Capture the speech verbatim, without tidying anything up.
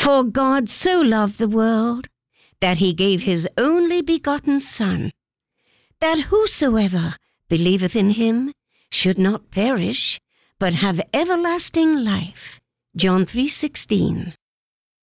For God so loved the world, that he gave his only begotten Son, that whosoever believeth in him should not perish, but have everlasting life. John three sixteen.